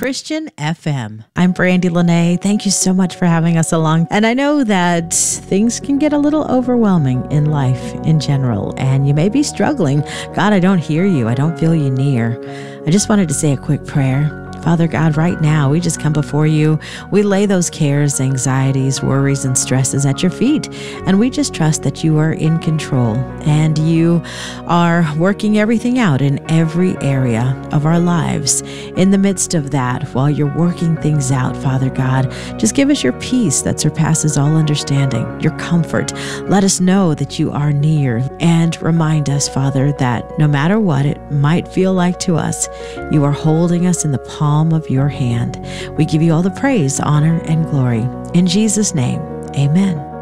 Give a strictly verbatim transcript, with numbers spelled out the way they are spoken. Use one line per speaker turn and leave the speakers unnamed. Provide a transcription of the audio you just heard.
Christian F M. I'm Brandy Lene. Thank you so much for having us along. And I know that things can get a little overwhelming in life in general, and you may be struggling. God, I don't hear you. I don't feel you near. I just wanted to say a quick prayer. Father God, right now, we just come before you. We lay those cares, anxieties, worries, and stresses at your feet. And we just trust that you are in control and you are working everything out in every area of our lives. In the midst of that, while you're working things out, Father God, just give us your peace that surpasses all understanding, your comfort. Let us know that you are near, and remind us, Father, that no matter what it might feel like to us, you are holding us in the palm of your hand. We give you all the praise, honor, and glory. In Jesus' name, amen.